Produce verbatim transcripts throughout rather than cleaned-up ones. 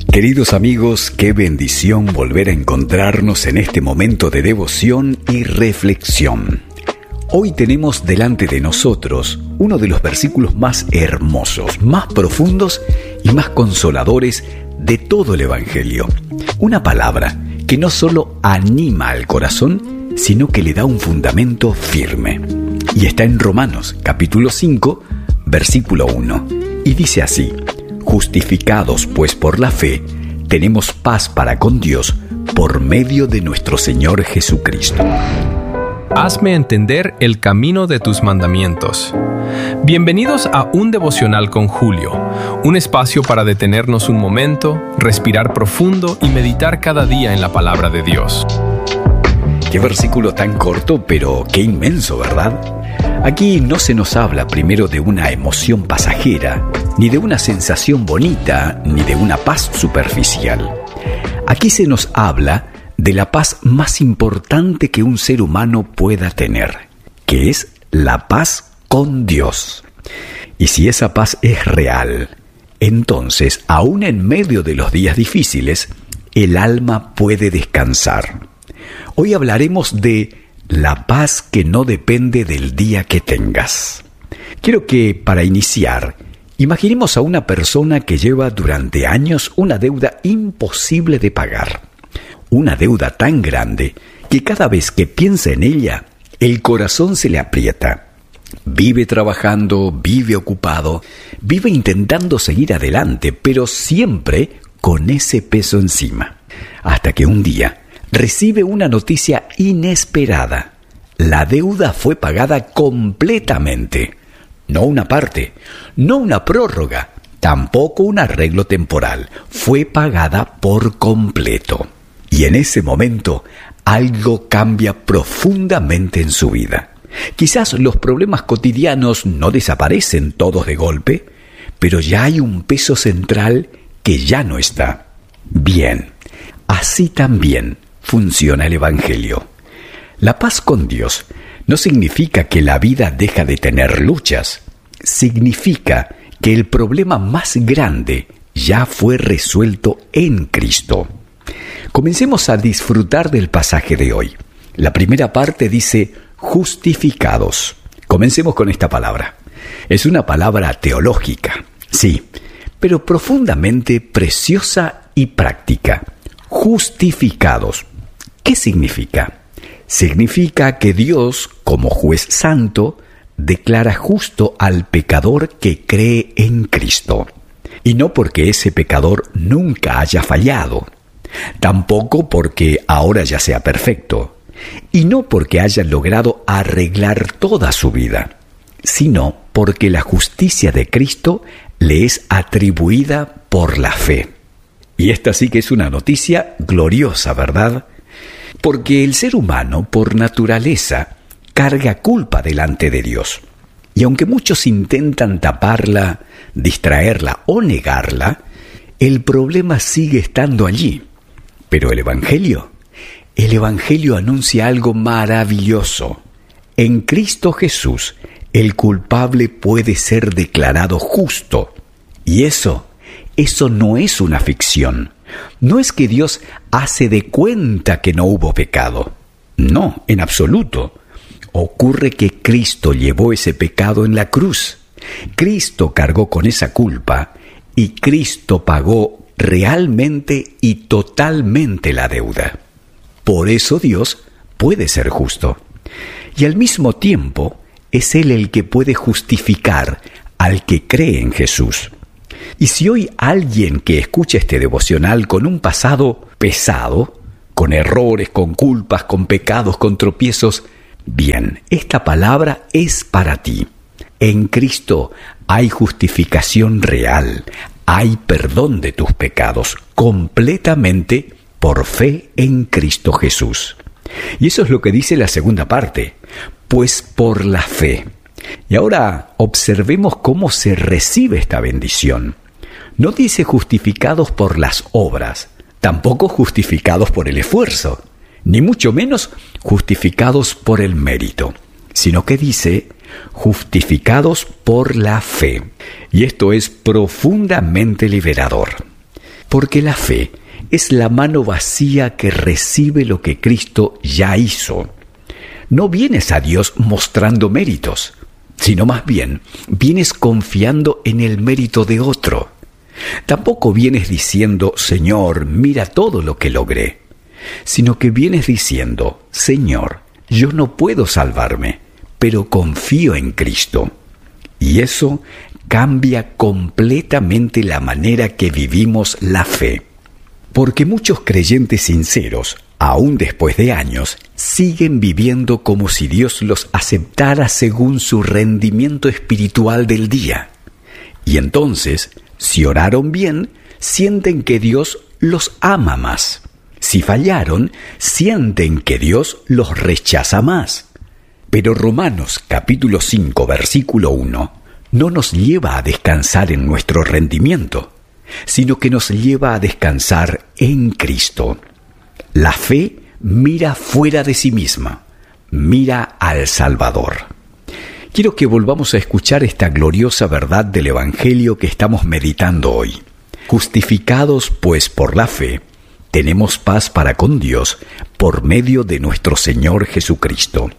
Queridos amigos, qué bendición volver a encontrarnos en este momento de devoción y reflexión. Hoy tenemos delante de nosotros uno de los versículos más hermosos, más profundos y más consoladores de todo el Evangelio. Una palabra que no solo anima al corazón, sino que le da un fundamento firme. Y está en Romanos, capítulo cinco, versículo uno. Y dice así: justificados pues por la fe, tenemos paz para con Dios por medio de nuestro Señor Jesucristo. Hazme entender el camino de tus mandamientos. Bienvenidos a Un Devocional con Julio, un espacio para detenernos un momento, respirar profundo y meditar cada día en la palabra de Dios. Qué versículo tan corto, pero qué inmenso, ¿verdad? Aquí no se nos habla primero de una emoción pasajera, ni de una sensación bonita, ni de una paz superficial. Aquí se nos habla de la paz más importante que un ser humano pueda tener, que es la paz con Dios. Y si esa paz es real, entonces, aún en medio de los días difíciles, el alma puede descansar. Hoy hablaremos de la paz que no depende del día que tengas. Quiero que, para iniciar, imaginemos a una persona que lleva durante años una deuda imposible de pagar. Una deuda tan grande que cada vez que piensa en ella, el corazón se le aprieta. Vive trabajando, vive ocupado, vive intentando seguir adelante, pero siempre con ese peso encima. Hasta que un día recibe una noticia inesperada. La deuda fue pagada completamente. No una parte, no una prórroga, tampoco un arreglo temporal. Fue pagada por completo. Y en ese momento, algo cambia profundamente en su vida. Quizás los problemas cotidianos no desaparecen todos de golpe, pero ya hay un peso central que ya no está. Bien, así también funciona el Evangelio. La paz con Dios no significa que la vida deja de tener luchas. Significa que el problema más grande ya fue resuelto en Cristo. Comencemos a disfrutar del pasaje de hoy. La primera parte dice justificados. Comencemos con esta palabra. Es una palabra teológica, sí, pero profundamente preciosa y práctica. Justificados. ¿Qué significa? Significa que Dios, como juez santo, declara justo al pecador que cree en Cristo. Y no porque ese pecador nunca haya fallado. Tampoco porque ahora ya sea perfecto. Y no porque haya logrado arreglar toda su vida. Sino porque la justicia de Cristo le es atribuida por la fe. Y esta sí que es una noticia gloriosa, ¿verdad? Porque el ser humano, por naturaleza, carga culpa delante de Dios. Y aunque muchos intentan taparla, distraerla o negarla, el problema sigue estando allí. Pero el Evangelio, el Evangelio anuncia algo maravilloso. En Cristo Jesús, el culpable puede ser declarado justo. Y eso, eso no es una ficción. No es que Dios hace de cuenta que no hubo pecado. No, en absoluto. Ocurre que Cristo llevó ese pecado en la cruz. Cristo cargó con esa culpa y Cristo pagó realmente y totalmente la deuda. Por eso Dios puede ser justo. Y al mismo tiempo es Él el que puede justificar al que cree en Jesús. Y si hoy alguien que escucha este devocional con un pasado pesado, con errores, con culpas, con pecados, con tropiezos, bien, esta palabra es para ti. En Cristo hay justificación real, hay perdón de tus pecados, completamente por fe en Cristo Jesús. Y eso es lo que dice la segunda parte, pues por la fe. Y ahora observemos cómo se recibe esta bendición. No dice justificados por las obras, tampoco justificados por el esfuerzo, ni mucho menos justificados por el mérito, sino que dice justificados por la fe. Y esto es profundamente liberador. Porque la fe es la mano vacía que recibe lo que Cristo ya hizo. No vienes a Dios mostrando méritos, sino más bien vienes confiando en el mérito de otro. Tampoco vienes diciendo, Señor, mira todo lo que logré, sino que vienes diciendo, Señor, yo no puedo salvarme, pero confío en Cristo. Y eso cambia completamente la manera que vivimos la fe. Porque muchos creyentes sinceros, aún después de años, siguen viviendo como si Dios los aceptara según su rendimiento espiritual del día. Y entonces, si oraron bien, sienten que Dios los ama más. Si fallaron, sienten que Dios los rechaza más. Pero Romanos capítulo cinco, versículo uno, no nos lleva a descansar en nuestro rendimiento, sino que nos lleva a descansar en Cristo. La fe mira fuera de sí misma, mira al Salvador. Quiero que volvamos a escuchar esta gloriosa verdad del Evangelio que estamos meditando hoy. Justificados pues por la fe, tenemos paz para con Dios por medio de nuestro Señor Jesucristo.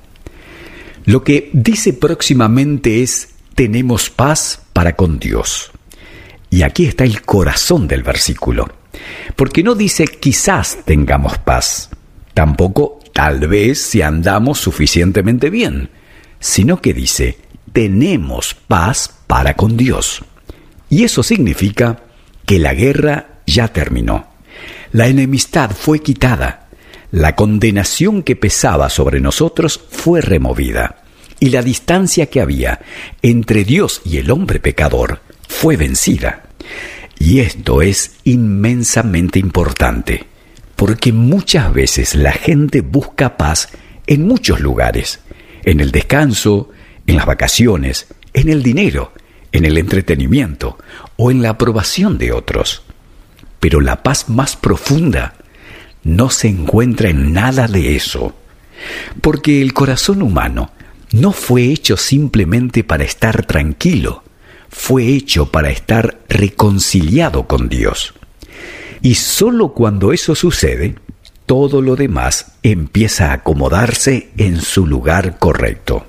Lo que dice próximamente es, tenemos paz para con Dios. Y aquí está el corazón del versículo, porque no dice quizás tengamos paz, tampoco tal vez si andamos suficientemente bien, sino que dice, tenemos paz para con Dios. Y eso significa que la guerra ya terminó. La enemistad fue quitada, la condenación que pesaba sobre nosotros fue removida, y la distancia que había entre Dios y el hombre pecador fue vencida. Y esto es inmensamente importante, porque muchas veces la gente busca paz en muchos lugares, en el descanso, en las vacaciones, en el dinero, en el entretenimiento o en la aprobación de otros. Pero la paz más profunda no se encuentra en nada de eso, porque el corazón humano no fue hecho simplemente para estar tranquilo, fue hecho para estar reconciliado con Dios. Y solo cuando eso sucede, todo lo demás empieza a acomodarse en su lugar correcto.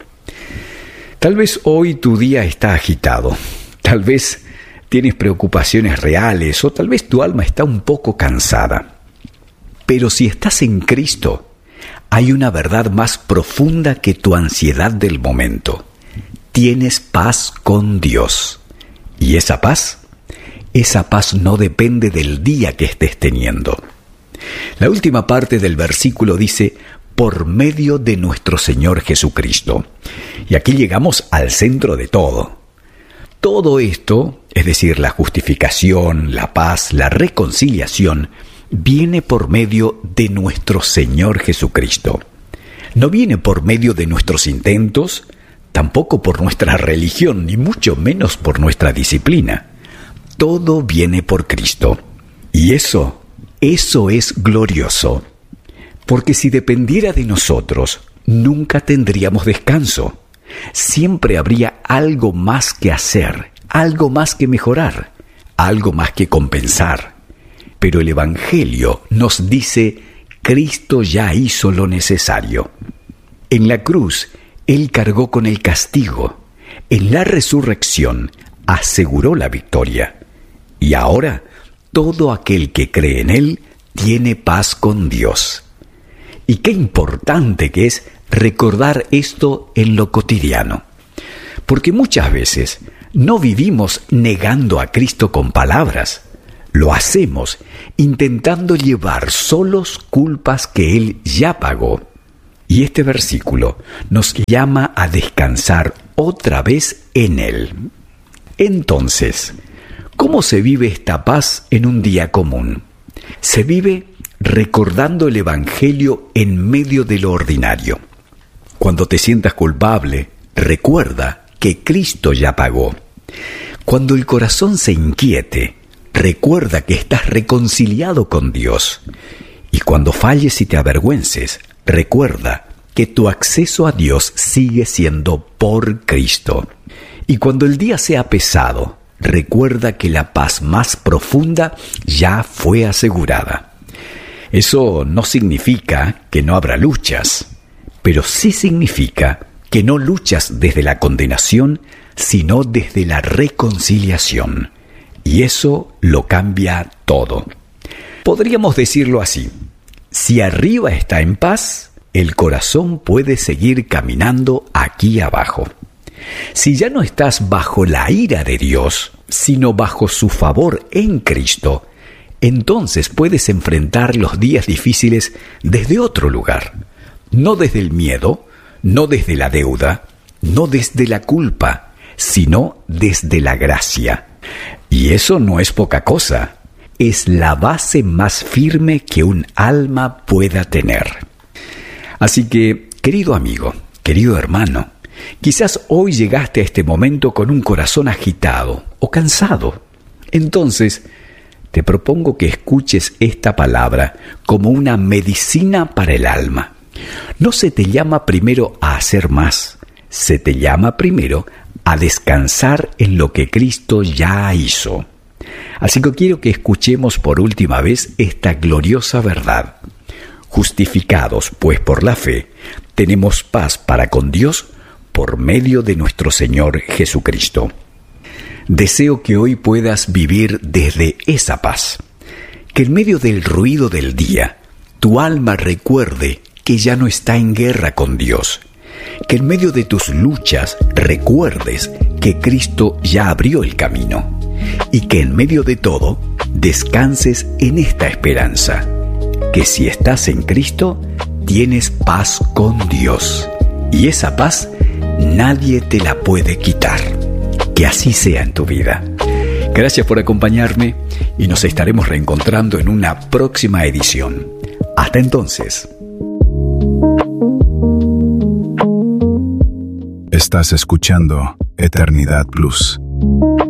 Tal vez hoy tu día está agitado, tal vez tienes preocupaciones reales o tal vez tu alma está un poco cansada. Pero si estás en Cristo, hay una verdad más profunda que tu ansiedad del momento. Tienes paz con Dios. ¿Y esa paz? Esa paz no depende del día que estés teniendo. La última parte del versículo dice, por medio de nuestro Señor Jesucristo. Y aquí llegamos al centro de todo. Todo esto, es decir, la justificación, la paz, la reconciliación, viene por medio de nuestro Señor Jesucristo. No viene por medio de nuestros intentos, tampoco por nuestra religión, ni mucho menos por nuestra disciplina. Todo viene por Cristo. Y eso, eso es glorioso. Porque si dependiera de nosotros, nunca tendríamos descanso. Siempre habría algo más que hacer, algo más que mejorar, algo más que compensar. Pero el Evangelio nos dice, Cristo ya hizo lo necesario. En la cruz, Él cargó con el castigo. En la resurrección, aseguró la victoria. Y ahora, todo aquel que cree en Él, tiene paz con Dios. Y qué importante que es recordar esto en lo cotidiano. Porque muchas veces no vivimos negando a Cristo con palabras. Lo hacemos intentando llevar solos culpas que Él ya pagó. Y este versículo nos llama a descansar otra vez en Él. Entonces, ¿cómo se vive esta paz en un día común? Se vive recordando el Evangelio en medio de lo ordinario. Cuando te sientas culpable, recuerda que Cristo ya pagó. Cuando el corazón se inquiete, recuerda que estás reconciliado con Dios. Y cuando falles y te avergüences, recuerda que tu acceso a Dios sigue siendo por Cristo. Y cuando el día sea pesado, recuerda que la paz más profunda ya fue asegurada. Eso no significa que no habrá luchas, pero sí significa que no luchas desde la condenación, sino desde la reconciliación. Y eso lo cambia todo. Podríamos decirlo así: si arriba está en paz, el corazón puede seguir caminando aquí abajo. Si ya no estás bajo la ira de Dios, sino bajo su favor en Cristo, entonces puedes enfrentar los días difíciles desde otro lugar. No desde el miedo, no desde la deuda, no desde la culpa, sino desde la gracia. Y eso no es poca cosa. Es la base más firme que un alma pueda tener. Así que, querido amigo, querido hermano, quizás hoy llegaste a este momento con un corazón agitado o cansado. Entonces, te propongo que escuches esta palabra como una medicina para el alma. No se te llama primero a hacer más, se te llama primero a descansar en lo que Cristo ya hizo. Así que quiero que escuchemos por última vez esta gloriosa verdad. Justificados, pues, por la fe, tenemos paz para con Dios por medio de nuestro Señor Jesucristo. Deseo que hoy puedas vivir desde esa paz. Que en medio del ruido del día, tu alma recuerde que ya no está en guerra con Dios. Que en medio de tus luchas recuerdes que Cristo ya abrió el camino. Y que en medio de todo descanses en esta esperanza: que si estás en Cristo, tienes paz con Dios. Y esa paz nadie te la puede quitar. Que así sea en tu vida. Gracias por acompañarme y nos estaremos reencontrando en una próxima edición. Hasta entonces. Estás escuchando Eternidad Plus.